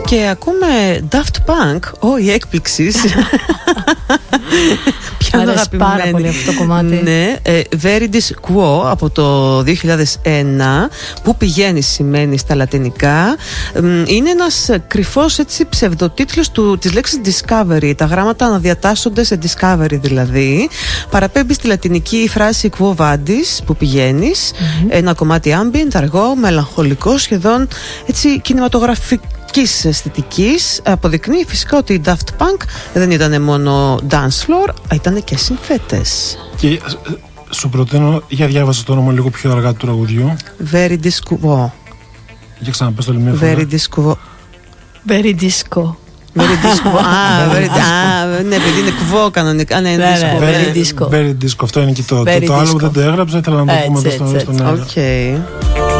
Και ακούμε Daft Punk, η έκπληξη. Ποια είναι αγαπημένη. Πάρα πολύ αυτό το κομμάτι. Ναι, Veridis Quo από το 2001, που πηγαίνει σημαίνει στα λατινικά. Είναι ένας κρυφός ψευδοτίτλος της λέξης Discovery. Τα γράμματα αναδιατάσσονται σε Discovery δηλαδή. Παραπέμπει στη λατινική η φράση Quo Vadis, που πηγαίνεις. Ένα κομμάτι ambient, αργό, μελαγχολικό, σχεδόν κινηματογραφικής αισθητικής. Αποδεικνύει φυσικά ότι οι Daft Punk δεν ήταν μόνο dance floor, ήταν και συνθέτες. Και σου προτείνω, για διάβασα το όνομα λίγο πιο αργά του τραγουδιού. Veridis Quo. Για ξαναπες το άλλη μια φορά. Veridis Quo. Veridisco. Ναι, επειδή είναι κουβό κανονικά. Ναι, Veridisco. Veridisco, αυτό είναι και το άλλο που δεν το έγραψα, ήθελα να το πούμε εδώ στον αέρα.